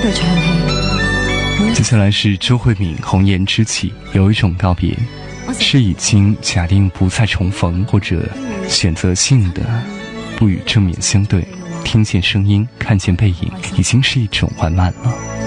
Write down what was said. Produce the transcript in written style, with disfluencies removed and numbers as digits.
度唱戲。 接下来是周慧敏《红颜知己》，有一种告别，是已经假定不再重逢，或者选择性的不与正面相对，听见声音，看见背影，已经是一种完满了。